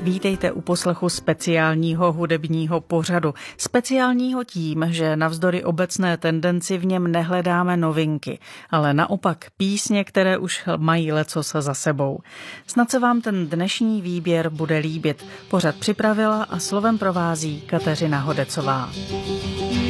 Vítejte u poslechu speciálního hudebního pořadu. Speciálního tím, že navzdory obecné tendenci v něm nehledáme novinky, ale naopak písně, které už mají lecos za sebou. Snad se vám ten dnešní výběr bude líbit. Pořad připravila a slovem provází Kateřina Hodecová.